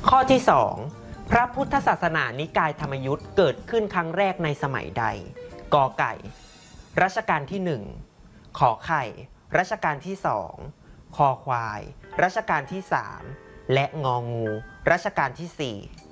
ข้อที่ 2 พระพุทธศาสนานิกายธรรมยุทธ์เกิดขึ้นครั้งแรกในสมัยใดกอไก่รัชกาลที่1ขอไข่รัชกาลที่2คอควายรัชกาลที่3และงองูรัชกาลที่4